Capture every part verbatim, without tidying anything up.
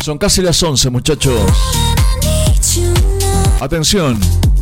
Son casi las once, muchachos. Atención.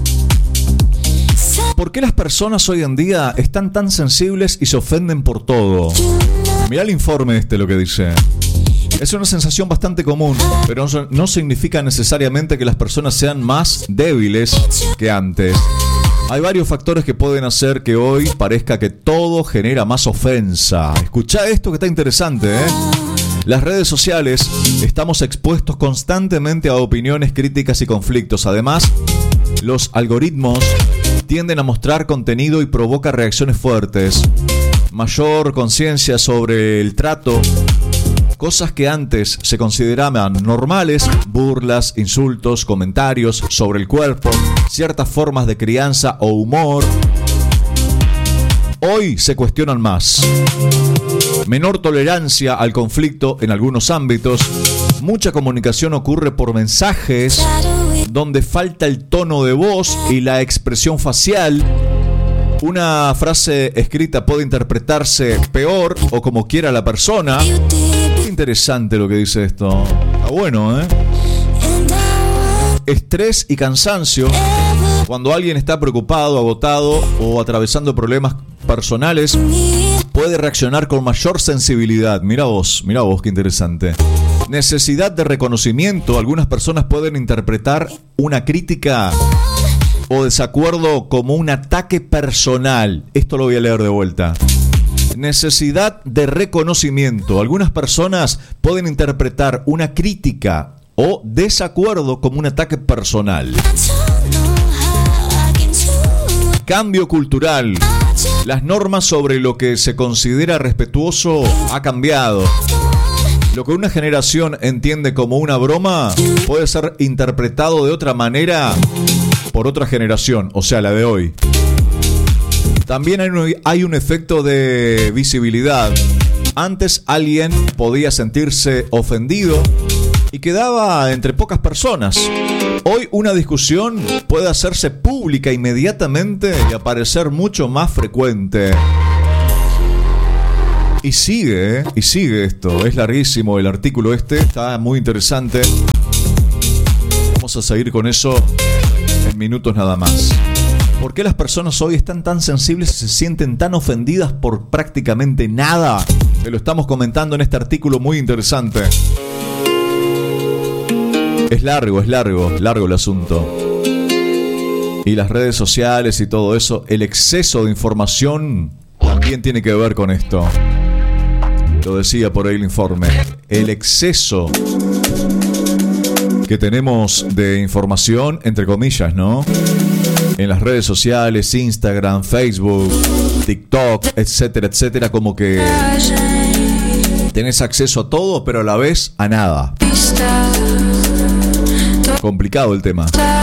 ¿Por qué las personas hoy en día están tan sensibles y se ofenden por todo? Mirá el informe este lo que dice. Es una sensación bastante común, pero no significa necesariamente que las personas sean más débiles que antes. Hay varios factores que pueden hacer que hoy parezca que todo genera más ofensa. Escuchá esto que está interesante, ¿eh? Las redes sociales estamos expuestos constantemente a opiniones, críticas y conflictos. Además, los algoritmos tienden a mostrar contenido y provoca reacciones fuertes. Mayor conciencia sobre el trato. Cosas que antes se consideraban normales, burlas, insultos, comentarios sobre el cuerpo, ciertas formas de crianza o humor, hoy se cuestionan más. Menor tolerancia al conflicto en algunos ámbitos. Mucha comunicación ocurre por mensajes, donde falta el tono de voz y la expresión facial. Una frase escrita puede interpretarse peor o como quiera la persona. Interesante lo que dice esto. Está bueno, ¿eh? Estrés y cansancio. Cuando alguien está preocupado, agotado o atravesando problemas personales, puede reaccionar con mayor sensibilidad. Mira vos, mira vos, qué interesante. Necesidad de reconocimiento. Algunas personas pueden interpretar una crítica o desacuerdo como un ataque personal. Esto lo voy a leer de vuelta. Necesidad de reconocimiento. Algunas personas pueden interpretar una crítica o desacuerdo como un ataque personal. Cambio cultural. Las normas sobre lo que se considera respetuoso ha cambiado. Lo que una generación entiende como una broma puede ser interpretado de otra manera por otra generación, o sea, la de hoy. También hay un, hay un efecto de visibilidad. Antes alguien podía sentirse ofendido y quedaba entre pocas personas. Hoy una discusión puede hacerse pública inmediatamente y aparecer mucho más frecuente. Y sigue, ¿eh? Y sigue esto. Es larguísimo el artículo este. Está muy interesante. Vamos a seguir con eso en minutos nada más. ¿Por qué las personas hoy están tan sensibles y se sienten tan ofendidas por prácticamente nada? Te lo estamos comentando en este artículo muy interesante. Es largo, es largo, largo el asunto. Y las redes sociales y todo eso, el exceso de información también tiene que ver con esto. Lo decía por ahí el informe. El exceso que tenemos de información, entre comillas, ¿no? En las redes sociales, Instagram, Facebook, TikTok, etcétera, etcétera, como que tenés acceso a todo, pero a la vez a nada. Complicado el tema.